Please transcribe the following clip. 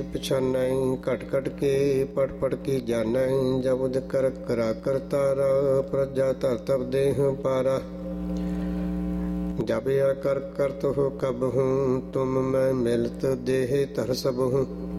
ਪਛਾਨੈ ਘਟ ਘਟ ਕੇ ਪਟ ਪਟ ਕੀ ਜਾਣੈ ਜਬੁਦ ਕਰ ਕਰਾ ਕਰਤਾਰਾ ਪ੍ਰਜਾ ਧਰ ਤਬ ਦੇਹ ਪਾਰਾ ਜਬ ਆ ਕਰ ਕਰਤ ਹੋ ਕਬ ਹੂੰ ਤੁਮ ਮੈਂ ਮਿਲਤ ਦੇਹ ਧਰ ਸਭ ਹੂੰ